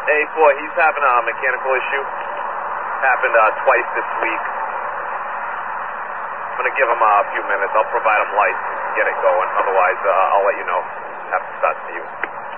Hey, boy, he's having a mechanical issue. Happened twice this week. I'm going to give him a few minutes. I'll provide him lights and get it going. Otherwise, I'll let you know. Have to start to you.